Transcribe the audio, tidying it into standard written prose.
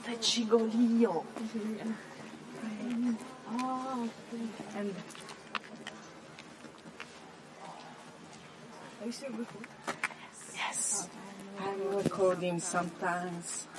The Cigolino. Oh, And are you still recording? yes, I'm recording sometimes.